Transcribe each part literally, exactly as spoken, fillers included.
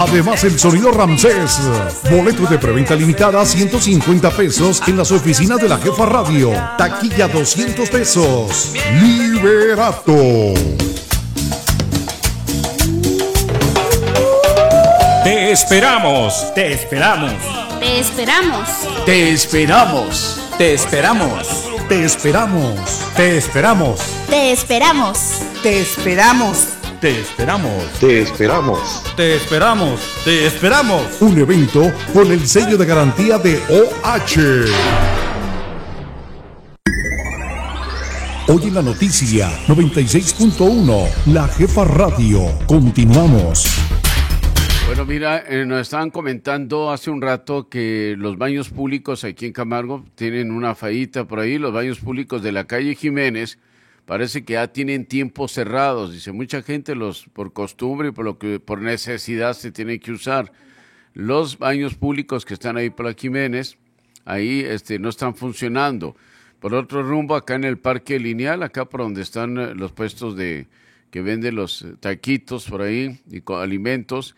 Además, el sonido Ramsés. Boletos de preventa limitada a ciento cincuenta pesos en las oficinas de la Jefa Radio. Taquilla doscientos pesos. Liberato. Te esperamos. Te esperamos. Te esperamos. Te esperamos. Te esperamos. Te esperamos. Te esperamos. Te esperamos. Te esperamos. Te esperamos. Te esperamos. Te esperamos. Te esperamos. Un evento con el sello de garantía de O H. Hoy en la noticia noventa y seis punto uno, La Jefa Radio. Continuamos. Bueno, mira, eh, nos estaban comentando hace un rato que los baños públicos aquí en Camargo tienen una fallita por ahí. Los baños públicos de la calle Jiménez parece que ya tienen tiempos cerrados. Dice, mucha gente los por costumbre y por lo que por necesidad se tiene que usar. Los baños públicos que están ahí por la Jiménez, ahí este, no están funcionando. Por otro rumbo, acá en el Parque Lineal, acá por donde están los puestos de que venden los taquitos por ahí y con alimentos,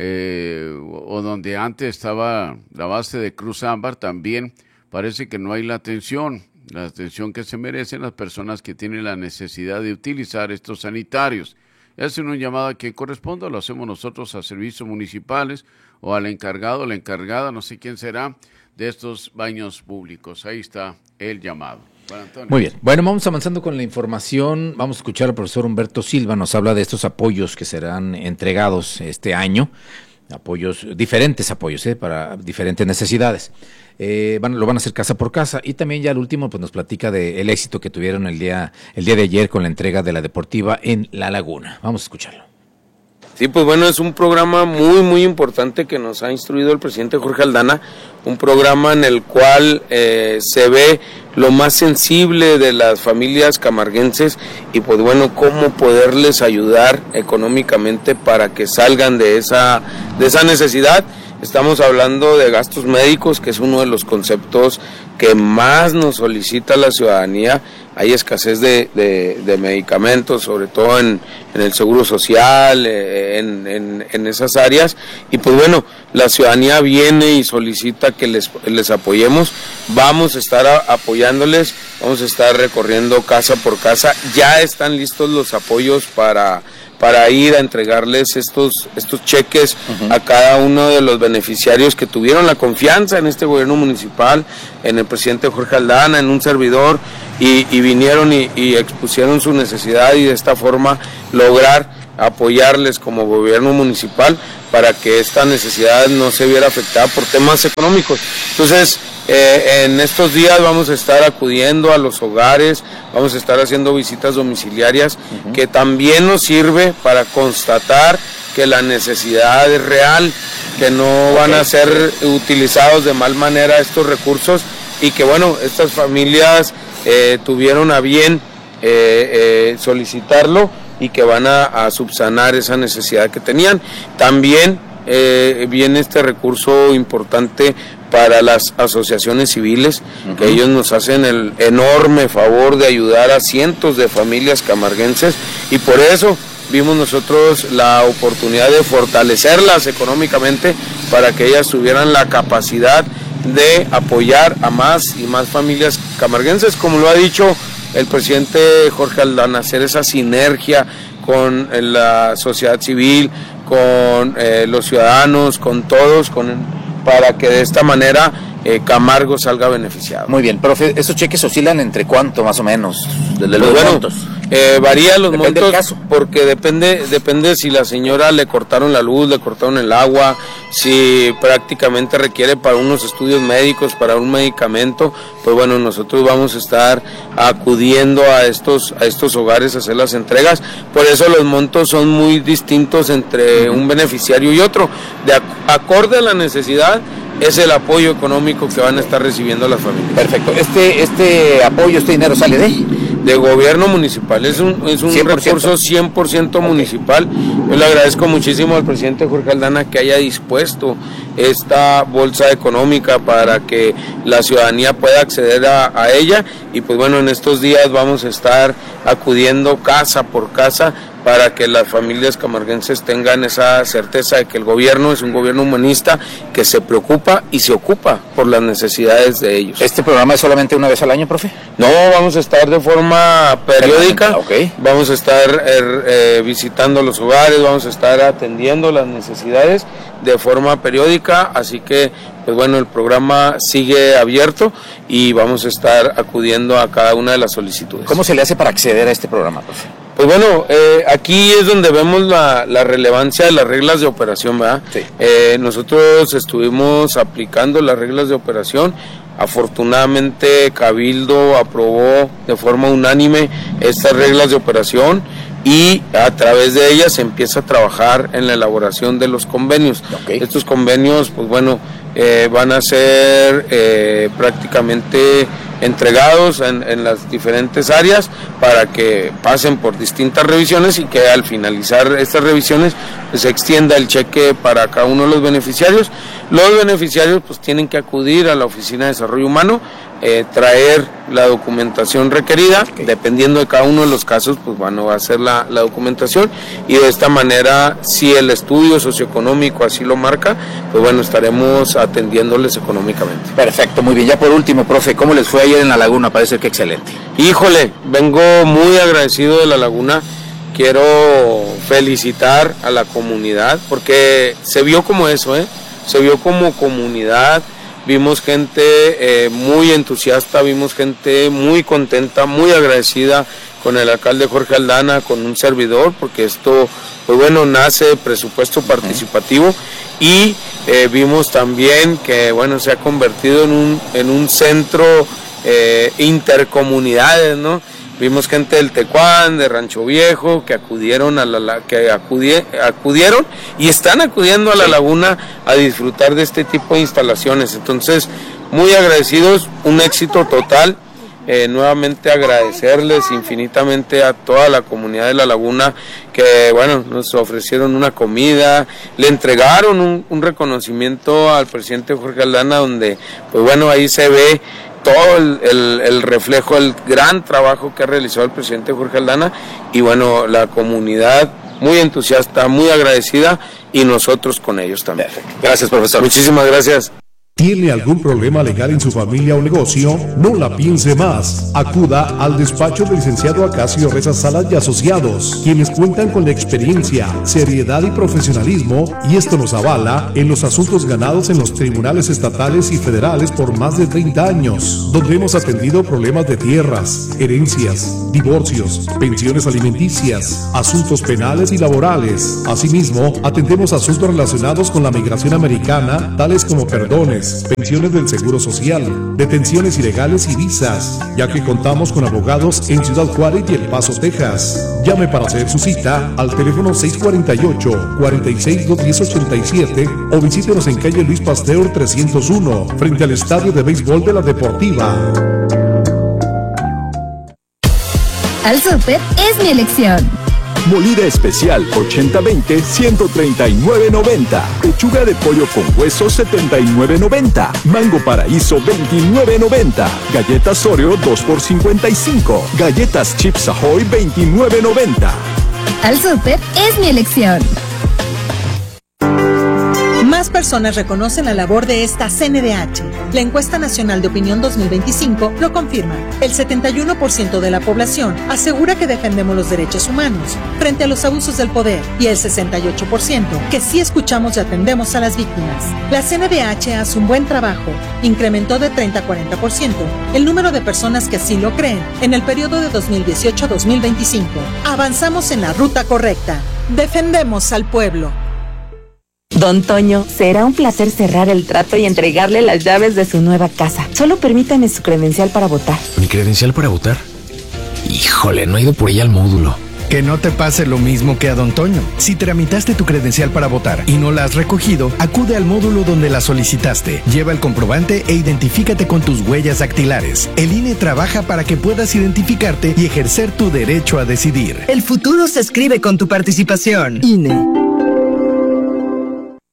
eh, o donde antes estaba la base de Cruz Ámbar, también parece que no hay la atención, la atención que se merecen las personas que tienen la necesidad de utilizar estos sanitarios. Hacen un llamado a quien corresponda, lo hacemos nosotros a servicios municipales o al encargado, la encargada, no sé quién será, de estos baños públicos. Ahí está el llamado. Bueno, muy bien, bueno, vamos avanzando con la información. Vamos a escuchar al profesor Humberto Silva, nos habla de estos apoyos que serán entregados este año, apoyos, diferentes apoyos, ¿eh? Para diferentes necesidades. Eh, van, lo van a hacer casa por casa, y también ya al último pues nos platica del éxito que tuvieron el día, el día de ayer con la entrega de la deportiva en La Laguna. Vamos a escucharlo. Sí, pues bueno, es un programa muy, muy importante que nos ha instruido el presidente Jorge Aldana, un programa en el cual eh, se ve lo más sensible de las familias camarguenses y pues bueno, cómo poderles ayudar económicamente para que salgan de esa, de esa necesidad. Estamos hablando de gastos médicos, que es uno de los conceptos que más nos solicita la ciudadanía. Hay escasez de, de, de medicamentos, sobre todo en, en el seguro social, en, en, en esas áreas. Y pues bueno, la ciudadanía viene y solicita que les, les apoyemos. Vamos a estar a, apoyándoles, vamos a estar recorriendo casa por casa. Ya están listos los apoyos para... para ir a entregarles estos estos cheques uh-huh. a cada uno de los beneficiarios que tuvieron la confianza en este gobierno municipal, en el presidente Jorge Aldana, en un servidor, y, y vinieron y, y expusieron su necesidad y de esta forma lograr apoyarles como gobierno municipal para que esta necesidad no se viera afectada por temas económicos. Entonces, Eh, en estos días vamos a estar acudiendo a los hogares, vamos a estar haciendo visitas domiciliarias, uh-huh. que también nos sirve para constatar que la necesidad es real, que no okay. van a ser utilizados de mal manera estos recursos y que bueno, estas familias eh, tuvieron a bien eh, eh, solicitarlo y que van a, a subsanar esa necesidad que tenían. También eh, viene este recurso importante para las asociaciones civiles, uh-huh. que ellos nos hacen el enorme favor de ayudar a cientos de familias camarguenses y por eso vimos nosotros la oportunidad de fortalecerlas económicamente para que ellas tuvieran la capacidad de apoyar a más y más familias camarguenses, como lo ha dicho el presidente Jorge Aldana, hacer esa sinergia con la sociedad civil, con eh, los ciudadanos, con todos, con para que de esta manera eh, Camargo salga beneficiado. Muy bien, profe, ¿esos cheques oscilan entre cuánto más o menos? De los pues bueno, montos. Eh, varía los depende montos porque depende depende si la señora le cortaron la luz, le cortaron el agua, si prácticamente requiere para unos estudios médicos, para un medicamento, pues bueno, nosotros vamos a estar acudiendo a estos a estos hogares a hacer las entregas. Por eso los montos son muy distintos entre un beneficiario y otro. De ac- acorde a la necesidad es el apoyo económico que van a estar recibiendo las familias. Perfecto. Este este apoyo, este dinero sale de ahí. De gobierno municipal, es un, es un recurso cien por ciento municipal. Yo le agradezco muchísimo al presidente Jorge Aldana que haya dispuesto esta bolsa económica para que la ciudadanía pueda acceder a, a ella y pues bueno, en estos días vamos a estar acudiendo casa por casa para que las familias camarguenses tengan esa certeza de que el gobierno es un gobierno humanista que se preocupa y se ocupa por las necesidades de ellos. ¿Este programa es solamente una vez al año, profe? No, vamos a estar de forma periódica, okay. Vamos a estar eh, eh, visitando los hogares, vamos a estar atendiendo las necesidades de forma periódica, así que pues bueno, el programa sigue abierto y vamos a estar acudiendo a cada una de las solicitudes. ¿Cómo se le hace para acceder a este programa, profe? Pues bueno, eh, aquí es donde vemos la, la relevancia de las reglas de operación, ¿verdad? Sí. Eh, nosotros estuvimos aplicando las reglas de operación. Afortunadamente Cabildo aprobó de forma unánime estas reglas de operación y a través de ellas se empieza a trabajar en la elaboración de los convenios. Okay. Estos convenios, pues bueno, eh, van a ser eh, prácticamente entregados en, en las diferentes áreas para que pasen por distintas revisiones y que al finalizar estas revisiones pues, se extienda el cheque para cada uno de los beneficiarios. Los beneficiarios pues tienen que acudir a la Oficina de Desarrollo Humano, eh, traer la documentación requerida, okay. Dependiendo de cada uno de los casos, pues bueno, va a ser la, la documentación y de esta manera, si el estudio socioeconómico así lo marca, pues bueno, estaremos atendiéndoles económicamente. Perfecto, muy bien. Ya por último, profe, ¿cómo les fue ayer en La Laguna? Parece que excelente. Híjole, vengo muy agradecido de La Laguna. Quiero felicitar a la comunidad porque se vio como eso, ¿eh? Se vio como comunidad. Vimos gente eh, muy entusiasta, vimos gente muy contenta, muy agradecida con el alcalde Jorge Aldana, con un servidor, porque esto, pues bueno, nace de presupuesto participativo y eh, vimos también que, bueno, se ha convertido en un, en un centro eh, intercomunidades, ¿no? Vimos gente del Tecuán, de Rancho Viejo, que acudieron a la que acudie, acudieron y están acudiendo a La Laguna a disfrutar de este tipo de instalaciones. Entonces, muy agradecidos, un éxito total. Eh, nuevamente agradecerles infinitamente a toda la comunidad de La Laguna que, bueno, nos ofrecieron una comida, le entregaron un, un reconocimiento al presidente Jorge Aldana, donde, pues bueno, ahí se ve todo el, el, el reflejo, el gran trabajo que ha realizado el presidente Jorge Aldana y bueno, la comunidad muy entusiasta, muy agradecida y nosotros con ellos también. Gracias, profesor. Muchísimas gracias. ¿Tiene algún problema legal en su familia o negocio? No la piense más. Acuda al despacho del licenciado Acacio Reza Salas y Asociados, quienes cuentan con la experiencia, seriedad y profesionalismo, y esto nos avala en los asuntos ganados en los tribunales estatales y federales por más de treinta años, donde hemos atendido problemas de tierras, herencias, divorcios, pensiones alimenticias, asuntos penales y laborales. Asimismo, atendemos asuntos relacionados con la migración americana, tales como perdones, pensiones del Seguro Social, detenciones ilegales y visas, ya que contamos con abogados en Ciudad Juárez y El Paso, Texas. Llame para hacer su cita al teléfono seis cuatro ocho, cuatro seis, dos uno cero, ocho siete o visítenos en calle Luis Pasteur trescientos uno, frente al Estadio de Béisbol de la Deportiva. Al Súper es mi elección. Molida especial ochenta veinte, ciento treinta y nueve noventa. Pechuga de pollo con hueso setenta y nueve noventa. Mango paraíso veintinueve noventa. Galletas Oreo dos por cincuenta y cinco. Galletas Chips Ahoy veintinueve noventa. Al Súper es mi elección. Más personas reconocen la labor de esta C N D H. La encuesta nacional de opinión dos mil veinticinco lo confirma. El setenta y uno por ciento de la población asegura que defendemos los derechos humanos frente a los abusos del poder y el sesenta y ocho por ciento que sí escuchamos y atendemos a las víctimas. La C N D H hace un buen trabajo. Incrementó de treinta a cuarenta por ciento el número de personas que así lo creen en el periodo de dos mil dieciocho a dos mil veinticinco. Avanzamos en la ruta correcta. Defendemos al pueblo. Don Toño, será un placer cerrar el trato y entregarle las llaves de su nueva casa. Solo permítame su credencial para votar. ¿Mi credencial para votar? Híjole, no he ido por ella al módulo. Que no te pase lo mismo que a Don Toño. Si tramitaste tu credencial para votar y no la has recogido, acude al módulo donde la solicitaste. Lleva el comprobante e identifícate con tus huellas dactilares. El I N E trabaja para que puedas identificarte y ejercer tu derecho a decidir. El futuro se escribe con tu participación. I N E. Este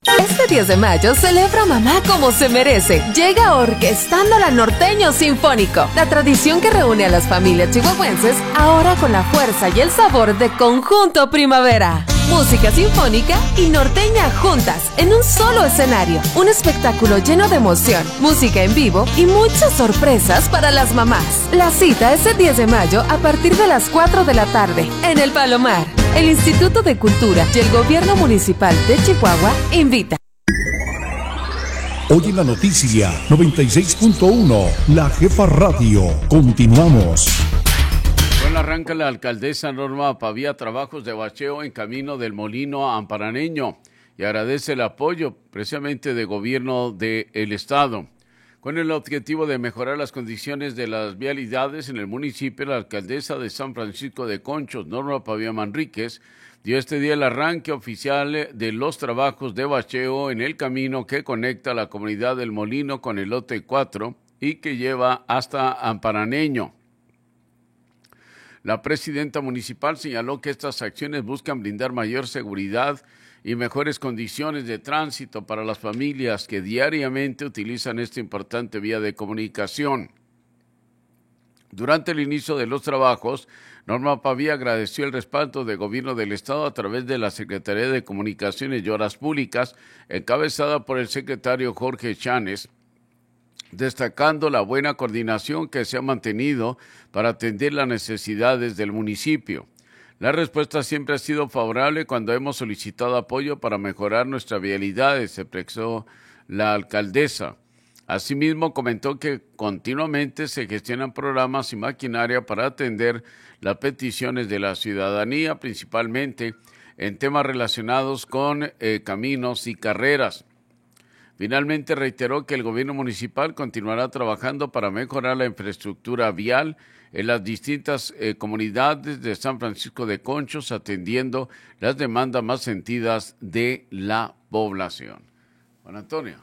Este diez de mayo celebra a mamá como se merece. Llega Orquestando la Norteño Sinfónico, la tradición que reúne a las familias chihuahuenses, ahora con la fuerza y el sabor de Conjunto Primavera. Música sinfónica y norteña juntas en un solo escenario. Un espectáculo lleno de emoción, música en vivo y muchas sorpresas para las mamás. La cita es el diez de mayo a partir de las cuatro de la tarde en El Palomar. El Instituto de Cultura y el Gobierno Municipal de Chihuahua invita. Hoy en la noticia noventa y seis punto uno, La Jefa Radio. Continuamos. Bueno, arranca la alcaldesa Norma Pavía trabajos de bacheo en camino del Molino Amparaneño y agradece el apoyo precisamente del gobierno del estado. Con el objetivo de mejorar las condiciones de las vialidades en el municipio, la alcaldesa de San Francisco de Conchos, Norma Pavía Manríquez, dio este día el arranque oficial de los trabajos de bacheo en el camino que conecta la comunidad del Molino con el lote cuatro y que lleva hasta Amparaneño. La presidenta municipal señaló que estas acciones buscan brindar mayor seguridad y mejores condiciones de tránsito para las familias que diariamente utilizan esta importante vía de comunicación. Durante el inicio de los trabajos, Norma Pavía agradeció el respaldo del gobierno del estado a través de la Secretaría de Comunicaciones y Obras Públicas, encabezada por el secretario Jorge Chanes, destacando la buena coordinación que se ha mantenido para atender las necesidades del municipio. La respuesta siempre ha sido favorable cuando hemos solicitado apoyo para mejorar nuestra vialidad, expresó la alcaldesa. Asimismo, comentó que continuamente se gestionan programas y maquinaria para atender las peticiones de la ciudadanía, principalmente en temas relacionados con eh, caminos y carreras. Finalmente reiteró que el gobierno municipal continuará trabajando para mejorar la infraestructura vial en las distintas eh, comunidades de San Francisco de Conchos, atendiendo las demandas más sentidas de la población. Juan Antonio.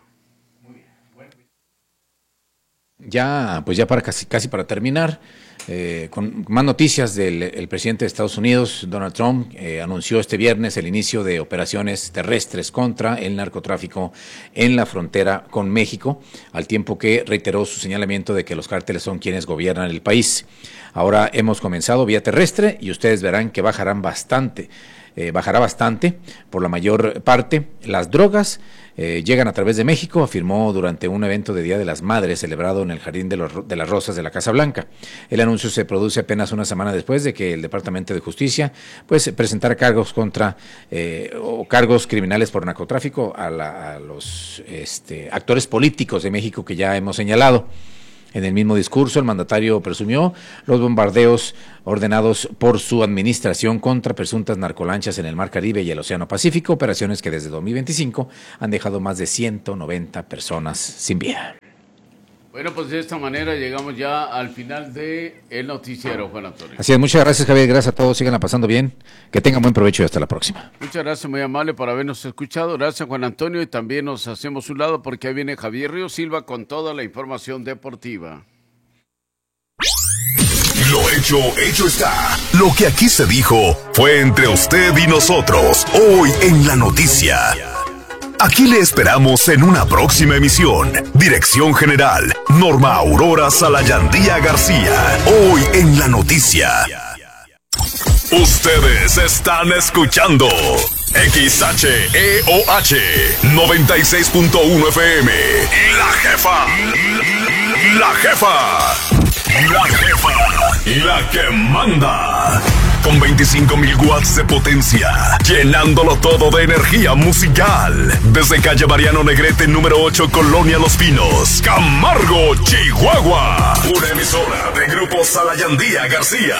Ya, pues ya para casi, casi para terminar, eh, con más noticias del el presidente de Estados Unidos, Donald Trump, eh, anunció este viernes el inicio de operaciones terrestres contra el narcotráfico en la frontera con México, al tiempo que reiteró su señalamiento de que los cárteles son quienes gobiernan el país. Ahora hemos comenzado vía terrestre y ustedes verán que bajarán bastante, eh, bajará bastante por la mayor parte las drogas. Eh, llegan a través de México, afirmó durante un evento de Día de las Madres celebrado en el Jardín de, los, de las Rosas de la Casa Blanca. El anuncio se produce apenas una semana después de que el Departamento de Justicia pues presentara cargos contra eh, o cargos criminales por narcotráfico a, la, a los este, actores políticos de México que ya hemos señalado. En el mismo discurso, el mandatario presumió los bombardeos ordenados por su administración contra presuntas narcolanchas en el Mar Caribe y el Océano Pacífico, operaciones que desde dos mil veinticinco han dejado más de ciento noventa personas sin vida. Bueno, pues de esta manera llegamos ya al final de el noticiero, Juan Antonio. Así es, muchas gracias, Javier, gracias a todos, síganla pasando bien, que tengan buen provecho y hasta la próxima. Muchas gracias, muy amable por habernos escuchado, gracias Juan Antonio, y también nos hacemos un lado porque ahí viene Javier Río Silva con toda la información deportiva. Lo hecho, hecho está. Lo que aquí se dijo fue entre usted y nosotros, hoy en la noticia. Aquí le esperamos en una próxima emisión. Dirección General, Norma Aurora Salayandía García. Hoy en la noticia. Ustedes están escuchando X H E O H noventa y seis punto uno F M. La jefa. La jefa. La jefa. La que manda. Con veinticinco mil watts de potencia, llenándolo todo de energía musical. Desde calle Mariano Negrete, número ocho, Colonia Los Pinos, Camargo, Chihuahua. Una emisora de Grupo Salayandía García.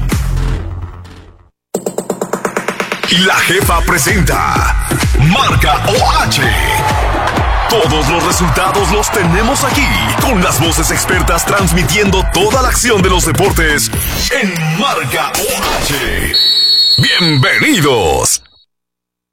Y la jefa presenta Marca O H. Todos los resultados los tenemos aquí, con las voces expertas transmitiendo toda la acción de los deportes en Marca O H. ¡Bienvenidos!